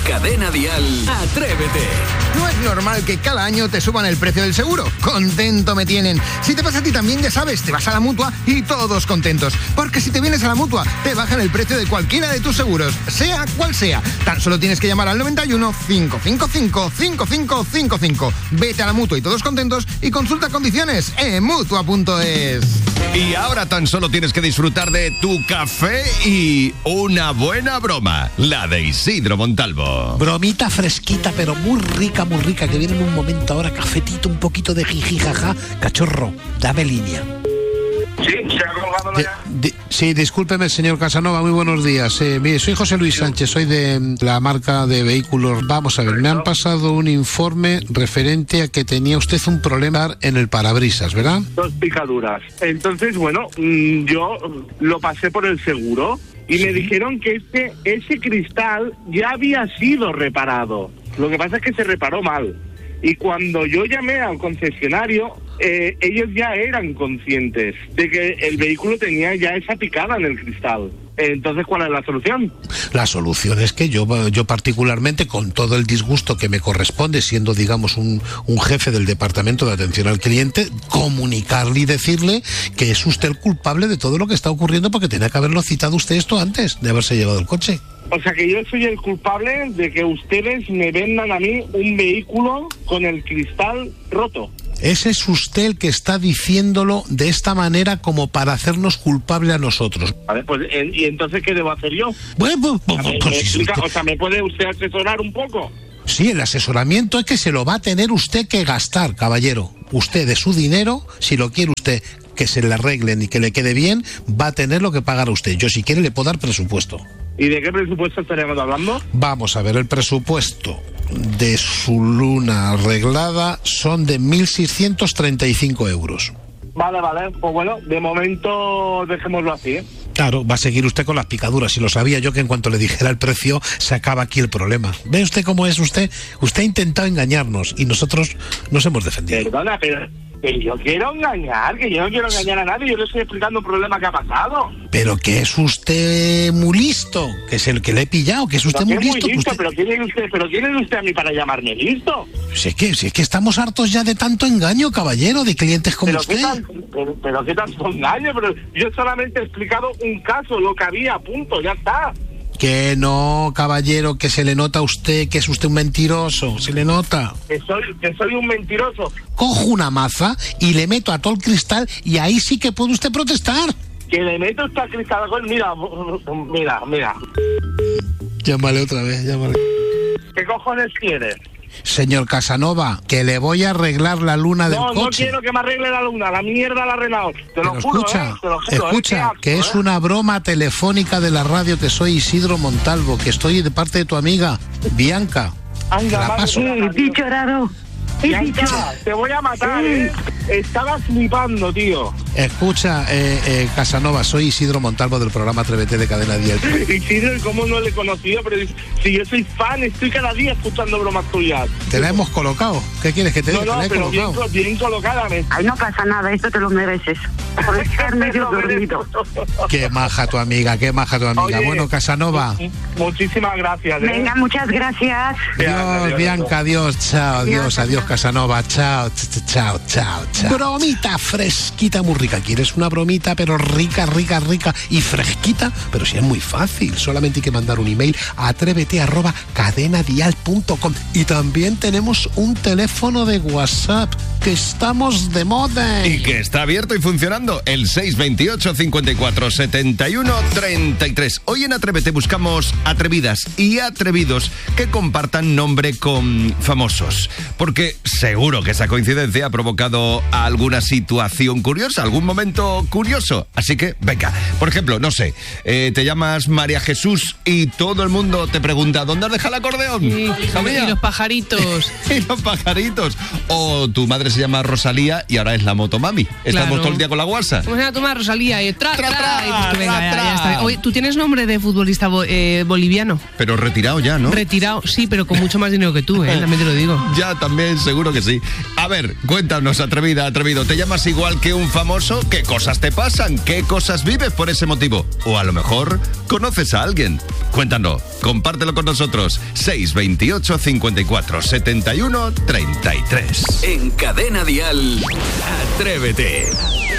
Cadena Dial, Atrévete. No es normal que cada año te suban el precio del seguro. Contento me tienen. Si te pasa a ti también, ya sabes, te vas a la Mutua y todos contentos. Porque si te vienes a la Mutua, te bajan el precio de cualquiera de tus seguros, sea cual sea. Tan solo tienes que llamar al 91 555 5555. Vete a la Mutua y todos contentos y consulta condiciones en Mutua.es. Y ahora tan solo tienes que disfrutar de tu café y una buena broma, la de Isidro Montalvo. Bromita fresquita, pero muy rica, que viene en un momento ahora, cafetito, un poquito de jiji, jaja. Cachorro, dame línea. Sí, se ha colgado ya. Sí, discúlpeme, señor Casanova, muy buenos días. Mire, soy José Luis Sánchez, soy de la marca de vehículos. Vamos a ver, me han pasado un informe referente a que tenía usted un problema en el parabrisas, ¿verdad? 2 picaduras. Entonces, bueno, yo lo pasé por el seguro y me dijeron que ese cristal ya había sido reparado. Lo que pasa es que se reparó mal. Y cuando yo llamé al concesionario, ellos ya eran conscientes de que el vehículo tenía ya esa picada en el cristal. Entonces, ¿cuál es la solución? La solución es que yo particularmente, con todo el disgusto que me corresponde, siendo, digamos, un jefe del departamento de atención al cliente, comunicarle y decirle que es usted el culpable de todo lo que está ocurriendo, porque tenía que haberlo citado usted esto antes de haberse llevado el coche. O sea que yo soy el culpable de que ustedes me vendan a mí un vehículo con el cristal roto. Ese es usted el que está diciéndolo de esta manera como para hacernos culpable a nosotros. Vale, pues, ¿y entonces qué debo hacer yo? Bueno, ¿me puede usted asesorar un poco? Sí, el asesoramiento es que se lo va a tener usted que gastar, caballero. Usted de su dinero, si lo quiere usted que se le arreglen y que le quede bien, va a tener lo que pagar a usted. Yo, si quiere, le puedo dar presupuesto. ¿Y de qué presupuesto estaríamos hablando? Vamos a ver, el presupuesto de su luna arreglada son de 1.635 euros. Vale, pues bueno, de momento dejémoslo así, ¿eh? Claro, va a seguir usted con las picaduras, y lo sabía yo, que en cuanto le dijera el precio se acaba aquí el problema. ¿Ve usted cómo es usted? Usted ha intentado engañarnos y nosotros nos hemos defendido. Perdona, pero que yo quiero engañar, que yo no quiero engañar a nadie, yo le estoy explicando un problema que ha pasado. Pero que es usted muy listo, que es el que le he pillado, que es usted muy listo. Usted... ¿Pero quién es usted a mí para llamarme listo? Si es que estamos hartos ya de tanto engaño, caballero, de clientes como usted. Pero qué tanto engaño, pero yo solamente he explicado un caso, lo que había, punto, ya está. Que no, caballero, que se le nota a usted que es usted un mentiroso, se le nota. Que soy un mentiroso. Cojo una maza y le meto a todo el cristal y ahí sí que puede usted protestar. Que le meto esta cristal, mira. Llámale otra vez, llámale. ¿Qué cojones quieres? Señor Casanova, que le voy a arreglar la luna del coche. No quiero que me arregle la luna, la mierda la he arreglado. Te lo juro, escucha, que es una broma telefónica de la radio, que soy Isidro Montalvo, que estoy de parte de tu amiga, Bianca. Anda, la paso. Bicho raro. Bianca, te voy a matar, ¿eh? Estabas flipando, tío. Escucha, Casanova, soy Isidro Montalvo del programa Atrévete de Cadena Dial. Isidro, ¿cómo no le he conocido? Pero si yo soy fan, estoy cada día escuchando bromas tuyas. Te la hemos colocado. ¿Qué quieres que te diga? No, pero bien colocada. Ay, no pasa nada, esto te lo mereces. Por estar medio dormido. Qué maja tu amiga. Oye, bueno, Casanova. Muchísimas gracias. Venga, muchas gracias. Adiós, Bianca, adiós, chao, adiós, Casanova, chao. Bromita fresquita, muy rica. ¿Quieres una bromita, pero rica y fresquita? Pero sí, es muy fácil. Solamente hay que mandar un email a atrévete@cadenadial.com. Y también tenemos un teléfono de WhatsApp, que estamos de moda. Y que está abierto y funcionando, el 628 54 71 33. Hoy en Atrévete buscamos atrevidas y atrevidos que compartan nombre con famosos. Porque seguro que esa coincidencia ha provocado alguna situación curiosa, algún momento curioso. Así que, venga, por ejemplo, no sé, te llamas María Jesús y todo el mundo te pregunta, ¿dónde has dejado el acordeón? Y los pajaritos. Y los pajaritos. O tu madre antes se llama Rosalía y ahora es la motomami. Estamos Claro. todo el día con la guasa. ¿Cómo se llama tu madre? Rosalía? Y tra, Tra, tra, tra, y pues, venga, tra, ya está. tra. Oye, tú tienes nombre de futbolista boliviano. Pero retirado ya, ¿no? Retirado, sí, pero con mucho más dinero que tú, también te lo digo. Ya, también, seguro que sí. A ver, cuéntanos, atrevida, atrevido. ¿Te llamas igual que un famoso? ¿Qué cosas te pasan? ¿Qué cosas vives por ese motivo? O a lo mejor, ¿conoces a alguien? Cuéntanos, compártelo con nosotros. 628 54 71 33. En Cadena Dial, Atrévete.